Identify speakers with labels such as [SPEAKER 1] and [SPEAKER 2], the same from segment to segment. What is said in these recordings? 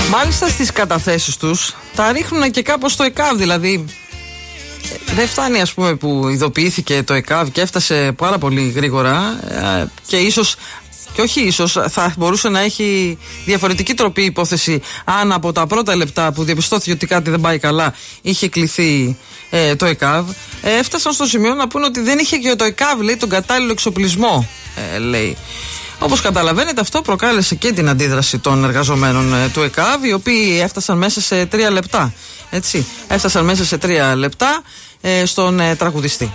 [SPEAKER 1] Μάλιστα στις καταθέσεις τους τα ρίχνουν και κάπως στο ΕΚΑΒ, δηλαδή δεν φτάνει, ας πούμε, που ειδοποιήθηκε το ΕΚΑΒ και έφτασε πάρα πολύ γρήγορα και ίσως, και όχι ίσως, θα μπορούσε να έχει διαφορετική τροπή η υπόθεση αν από τα πρώτα λεπτά που διαπιστώθηκε ότι κάτι δεν πάει καλά είχε κληθεί το ΕΚΑΒ. Έφτασαν στο σημείο να πούνε ότι δεν είχε και το ΕΚΑΒ, λέει, τον κατάλληλο εξοπλισμό, λέει. Όπως καταλαβαίνετε, αυτό προκάλεσε και την αντίδραση των εργαζομένων του ΕΚΑΒ, οι οποίοι έφτασαν μέσα σε 3 λεπτά. Έτσι, έφτασαν μέσα σε 3 λεπτά στον τραγουδιστή.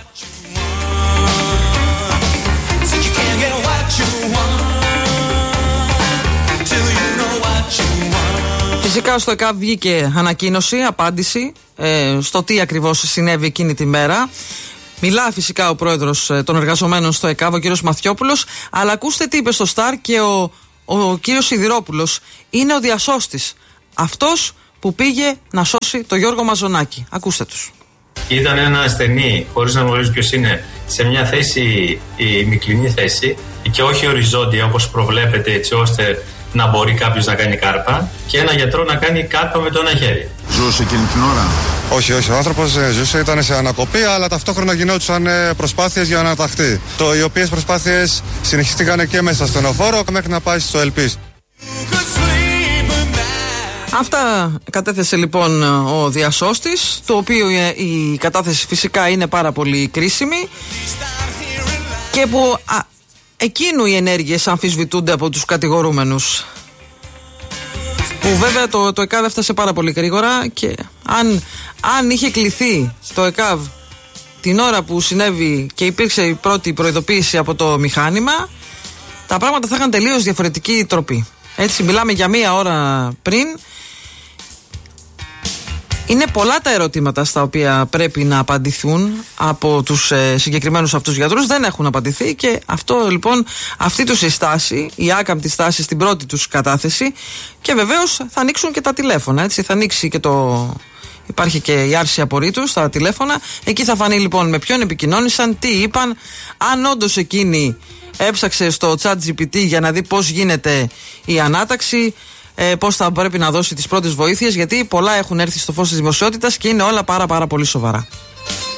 [SPEAKER 1] Φυσικά στο ΕΚΑΒ βγήκε ανακοίνωση, απάντηση στο τι ακριβώς συνέβη εκείνη τη μέρα. Μιλά φυσικά ο πρόεδρος των εργαζομένων στο ΕΚΑΒ, ο κύριος Μαθιόπουλος, αλλά ακούστε τι είπε στο Σταρ και ο κύριος Σιδηρόπουλος. Είναι ο διασώστης, αυτός που πήγε να σώσει το Γιώργο Μαζονάκη. Ακούστε τους.
[SPEAKER 2] Ήταν ένα ασθενή, χωρίς να γνωρίζει ποιος είναι, σε μια θέση, η μικρινή θέση, και όχι οριζόντια όπως προβλέπεται, έτσι ώστε να μπορεί κάποιος να κάνει κάρπα, και ένα γιατρό να κάνει κάρπα με το ένα χέρι.
[SPEAKER 3] Ζούσε εκείνη την ώρα?
[SPEAKER 4] Όχι, ο άνθρωπος ζούσε, ήταν σε ανακοπή, αλλά ταυτόχρονα γινόντουσαν προσπάθειες για να αναταχθεί. Οι οποίες προσπάθειες συνεχίστηκαν και μέσα στο στενοφόρο μέχρι να πάει στο Ελπίς.
[SPEAKER 1] Αυτά κατέθεσε λοιπόν ο διασώστης, το οποίο η κατάθεση φυσικά είναι πάρα πολύ κρίσιμη και που εκείνου οι ενέργειες αμφισβητούνται από τους κατηγορούμενους. Που βέβαια το ΕΚΑΒ έφτασε πάρα πολύ γρήγορα και αν είχε κληθεί το ΕΚΑΒ την ώρα που συνέβη και υπήρξε η πρώτη προειδοποίηση από το μηχάνημα, τα πράγματα θα είχαν τελείως διαφορετική τροπή. Έτσι, μιλάμε για 1 ώρα πριν. Είναι πολλά τα ερωτήματα στα οποία πρέπει να απαντηθούν από τους συγκεκριμένους αυτούς γιατρούς. Δεν έχουν απαντηθεί και αυτό λοιπόν, αυτή τους η στάση, η άκαμπτη στάση στην πρώτη τους κατάθεση, και βεβαίως θα ανοίξουν και τα τηλέφωνα. Έτσι, θα ανοίξει και υπάρχει και η άρση απορρίτου στα τηλέφωνα. Εκεί θα φανεί λοιπόν με ποιον επικοινώνησαν, τι είπαν, αν όντως εκείνη έψαξε στο ChatGPT για να δει πώς γίνεται η ανάταξη, πώς θα πρέπει να δώσει τις πρώτες βοήθειες, γιατί πολλά έχουν έρθει στο φως της δημοσιότητας και είναι όλα πάρα πολύ σοβαρά.